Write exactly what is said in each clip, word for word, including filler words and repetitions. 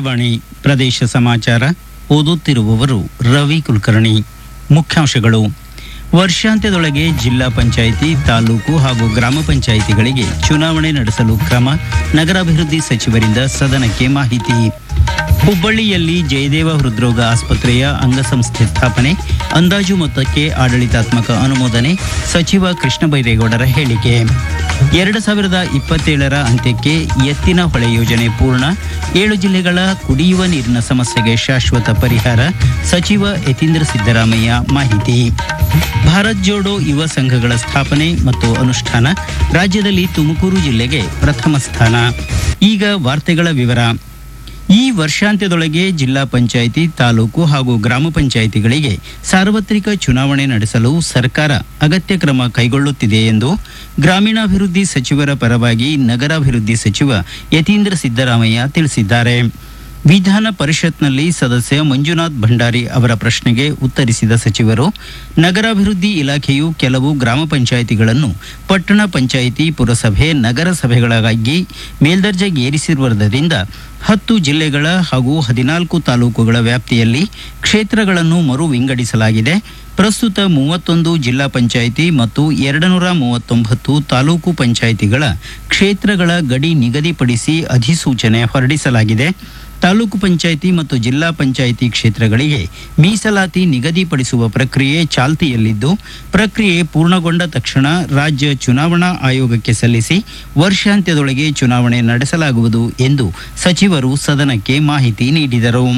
ಆಕಾಶವಾಣಿ ಪ್ರದೇಶ ಸಮಾಚಾರ ಓದುತ್ತಿರುವವರು ರವಿ ಕುಲಕರ್ಣಿ. ಮುಖ್ಯಾಂಶಗಳು: ವರ್ಷಾಂತ್ಯದೊಳಗೆ ಜಿಲ್ಲಾ ಪಂಚಾಯಿತಿ, ತಾಲೂಕು ಹಾಗೂ ಗ್ರಾಮ ಪಂಚಾಯಿತಿಗಳಿಗೆ ಚುನಾವಣೆ ನಡೆಸಲು ಕ್ರಮ. ನಗರಾಭಿವೃದ್ಧಿ ಸಚಿವರಿಂದ ಸದನಕ್ಕೆ ಮಾಹಿತಿ. ಹುಬ್ಬಳ್ಳಿಯಲ್ಲಿ ಜಯದೇವ ಹೃದ್ರೋಗ ಆಸ್ಪತ್ರೆಯ ಅಂಗಸಂಸ್ಥೆ ಸ್ಥಾಪನೆ, ಅಂದಾಜು ಮೊತ್ತಕ್ಕೆ ಆಡಳಿತಾತ್ಮಕ ಅನುಮೋದನೆ. ಸಚಿವ ಕೃಷ್ಣ ಬೈರೇಗೌಡರ ಹೇಳಿಕೆ. ಎರಡು ಸಾವಿರದ ಇಪ್ಪತ್ತೇಳರ ಅಂತ್ಯಕ್ಕೆ ಎತ್ತಿನ ಹೊಳೆ ಯೋಜನೆ ಪೂರ್ಣ. ಏಳು ಜಿಲ್ಲೆಗಳ ಕುಡಿಯುವ ನೀರಿನ ಸಮಸ್ಯೆಗೆ ಶಾಶ್ವತ ಪರಿಹಾರ. ಸಚಿವ ಯತೀಂದ್ರ ಸಿದ್ದರಾಮಯ್ಯ ಮಾಹಿತಿ. ಭಾರತ್ ಜೋಡೋ ಯುವ ಸಂಘಗಳ ಸ್ಥಾಪನೆ ಮತ್ತು ಅನುಷ್ಠಾನ. ರಾಜ್ಯದಲ್ಲಿ ತುಮಕೂರು ಜಿಲ್ಲೆಗೆ ಪ್ರಥಮ ಸ್ಥಾನ. ಈಗ ವಾರ್ತೆಗಳ ವಿವರ. ಈ ವರ್ಷಾಂತ್ಯದೊಳಗೆ ಜಿಲ್ಲಾ ಪಂಚಾಯಿತಿ, ತಾಲೂಕು ಹಾಗೂ ಗ್ರಾಮ ಪಂಚಾಯಿತಿಗಳಿಗೆ ಸಾರ್ವತ್ರಿಕ ಚುನಾವಣೆ ನಡೆಸಲು ಸರ್ಕಾರ ಅಗತ್ಯ ಕ್ರಮ ಕೈಗೊಳ್ಳುತ್ತಿದೆ ಎಂದು ಗ್ರಾಮೀಣಾಭಿವೃದ್ಧಿ ಸಚಿವರ ಪರವಾಗಿ ನಗರಾಭಿವೃದ್ಧಿ ಸಚಿವ ಯತೀಂದ್ರ ಸಿದ್ದರಾಮಯ್ಯ ತಿಳಿಸಿದ್ದಾರೆ. ವಿಧಾನ ಪರಿಷತ್ನಲ್ಲಿ ಸದಸ್ಯ ಮಂಜುನಾಥ್ ಭಂಡಾರಿ ಅವರ ಪ್ರಶ್ನೆಗೆ ಉತ್ತರಿಸಿದ ಸಚಿವರು, ನಗರಾಭಿವೃದ್ಧಿ ಇಲಾಖೆಯು ಕೆಲವು ಗ್ರಾಮ ಪಂಚಾಯಿತಿಗಳನ್ನು ಪಟ್ಟಣ ಪಂಚಾಯಿತಿ, ಪುರಸಭೆ, ನಗರಸಭೆಗಳಾಗಿ ಮೇಲ್ದರ್ಜೆಗೇರಿಸಿರುವುದರಿಂದ ಹತ್ತು ಜಿಲ್ಲೆಗಳ ಹಾಗೂ ಹದಿನಾಲ್ಕು ತಾಲೂಕುಗಳ ವ್ಯಾಪ್ತಿಯಲ್ಲಿ ಕ್ಷೇತ್ರಗಳನ್ನು ಮರು ವಿಂಗಡಿಸಲಾಗಿದೆ. ಪ್ರಸ್ತುತ ಮೂವತ್ತೊಂದು ಜಿಲ್ಲಾ ಪಂಚಾಯಿತಿ ಮತ್ತು ಎರಡು ನೂರ ಮೂವತ್ತೊಂಬತ್ತು ತಾಲೂಕು ಪಂಚಾಯಿತಿಗಳ ಕ್ಷೇತ್ರಗಳ ಗಡಿ ನಿಗದಿಪಡಿಸಿ ಅಧಿಸೂಚನೆ ಹೊರಡಿಸಲಾಗಿದೆ. ತಾಲೂಕು ಪಂಚಾಯಿತಿ ಮತ್ತು ಜಿಲ್ಲಾ ಪಂಚಾಯಿತಿ ಕ್ಷೇತ್ರಗಳಿಗೆ ಮೀಸಲಾತಿ ನಿಗದಿಪಡಿಸುವ ಪ್ರಕ್ರಿಯೆ ಚಾಲ್ತಿಯಲ್ಲಿದ್ದು, ಪ್ರಕ್ರಿಯೆ ಪೂರ್ಣಗೊಂಡ ತಕ್ಷಣ ರಾಜ್ಯ ಚುನಾವಣಾ ಆಯೋಗಕ್ಕೆ ಸಲ್ಲಿಸಿ ವರ್ಷಾಂತ್ಯದೊಳಗೆ ಚುನಾವಣೆ ನಡೆಸಲಾಗುವುದು ಎಂದು ಸಚಿವರು ಸದನಕ್ಕೆ ಮಾಹಿತಿ ನೀಡಿದರು.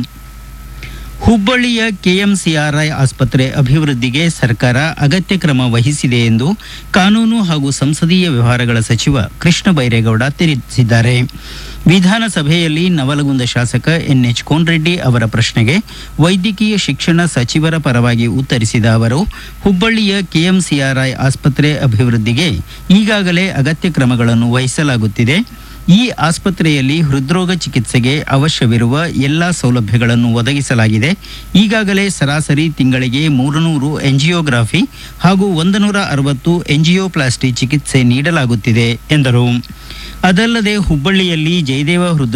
ಹುಬ್ಬಳ್ಳಿಯ ಕೆಎಂಸಿಆರ್ಐ ಆಸ್ಪತ್ರೆ ಅಭಿವೃದ್ಧಿಗೆ ಸರ್ಕಾರ ಅಗತ್ಯ ಕ್ರಮ ವಹಿಸಿದೆ ಎಂದು ಕಾನೂನು ಹಾಗೂ ಸಂಸದೀಯ ವ್ಯವಹಾರಗಳ ಸಚಿವ ಕೃಷ್ಣ ಬೈರೇಗೌಡ ತಿಳಿಸಿದ್ದಾರೆ. ವಿಧಾನಸಭೆಯಲ್ಲಿ ನವಲಗುಂದ ಶಾಸಕ ಎನ್ ಎಚ್ ಕೋನರೆಡ್ಡಿ ಅವರ ಪ್ರಶ್ನೆಗೆ ವೈದ್ಯಕೀಯ ಶಿಕ್ಷಣ ಸಚಿವರ ಪರವಾಗಿ ಉತ್ತರಿಸಿದ ಅವರು, ಹುಬ್ಬಳ್ಳಿಯ ಕೆಎಂಸಿಆರ್ಐ ಆಸ್ಪತ್ರೆ ಅಭಿವೃದ್ಧಿಗೆ ಈಗಾಗಲೇ ಅಗತ್ಯ ಕ್ರಮಗಳನ್ನು ವಹಿಸಲಾಗುತ್ತಿದೆ. ಈ ಆಸ್ಪತ್ರೆಯಲ್ಲಿ ಹೃದ್ರೋಗ ಚಿಕಿತ್ಸೆಗೆ ಅವಶ್ಯವಿರುವ ಎಲ್ಲಾ ಸೌಲಭ್ಯಗಳನ್ನು ಒದಗಿಸಲಾಗಿದೆ. ಈಗಾಗಲೇ ಸರಾಸರಿ ತಿಂಗಳಿಗೆ ಮೂರುನೂರು ಎಂಜಿಯೋಗ್ರಾಫಿ ಹಾಗೂ ಒಂದು ನೂರ ಅರವತ್ತು ಎಂಜಿಯೋಪ್ಲಾಸ್ಟಿ ಚಿಕಿತ್ಸೆ ನೀಡಲಾಗುತ್ತಿದೆ ಎಂದರು. ಅದಲ್ಲದೆ ಹುಬ್ಬಳ್ಳಿಯಲ್ಲಿ ಜಯದೇವ ಹೃದ್ರೋಗ